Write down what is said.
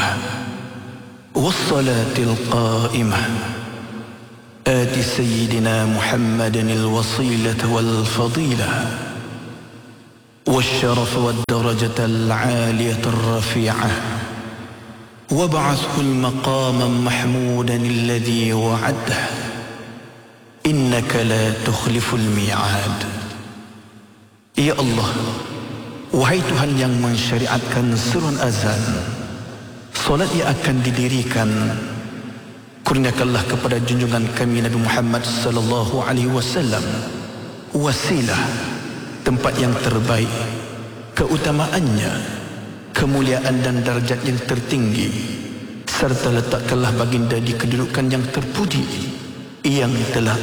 الدائمة والصلاة القائمة آت سيدنا محمد الوصيلة والفضيلة والشرف والدرجة العالية الرفيعة وابعثه المقام محمودا الذي وعده إنك لا تخلف الميعاد. Ya Allah, wahai Tuhan yang mensyariatkan seruan azan, solat yang akan didirikan, kurniakanlah kepada junjungan kami Nabi Muhammad sallallahu alaihi wasallam wasilah, tempat yang terbaik, keutamaannya, kemuliaan dan darjat yang tertinggi, serta letakkanlah baginda di kedudukan yang terpuji yang telah